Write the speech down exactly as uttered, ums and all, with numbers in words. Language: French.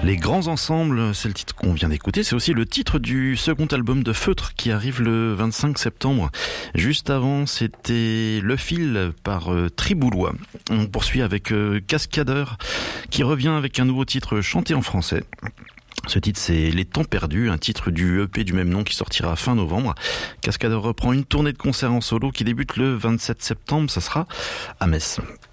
Les grands ensembles, c'est le titre qu'on vient d'écouter, c'est aussi le titre du second album de Feutre qui arrive le vingt-cinq septembre. Juste avant, c'était Le Fil par euh, Triboulois. On poursuit avec euh, Cascadeur qui revient avec un nouveau titre chanté en français. Ce titre, c'est Les Temps Perdus, un titre du E P du même nom qui sortira fin novembre. Cascadeur reprend une tournée de concerts en solo qui débute le vingt-sept septembre, ça sera à Metz.